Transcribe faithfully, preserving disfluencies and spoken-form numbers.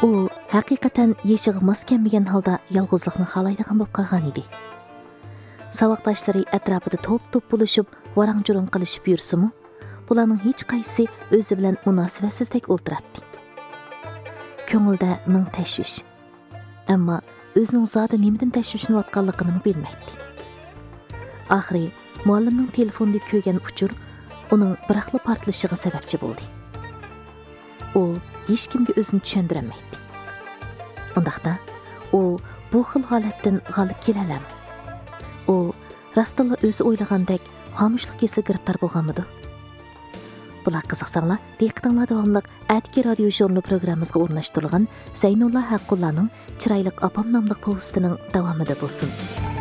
u haqiqatan yeshiga mos kelmagan holda yolg'izlikni xohlaydigan bo'lib qolgan edi. Savoqdoshlari atrofida to'p-to'p bo'lishib, varang-jurang qilishib yursimi, bularning hech qaysi o'zi bilan munosabatsizdek o'ltiradi. Ko'ngilda ming tashvish. Ammo o'zining zoti nimadan tashvishlanayotganligini bilmaydi. Oxiri muallimning telefonda ko'rgan uchur uning biraqli portlashiga sababchi bo'ldi. U hech kimga o'zini tushundirmaydi. Undaqda u bu xil holatdan g'olib kela oladi. U rostla o'zi o'ylagandek xomushlik kesib giribtor bo'lganmidi? Bular qiziqsanglar, diqqatinglar davomli Atki radio jurnal programmamizga o'rnashtirilgan Zaynulla Haqqullaning Chiroyli opam nomli povestining davomida bo'lsin.